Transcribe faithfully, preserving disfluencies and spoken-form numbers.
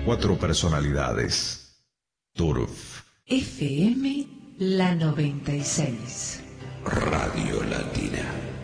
Cuatro personalidades. Turf. F M La noventa y seis. Radio Latina.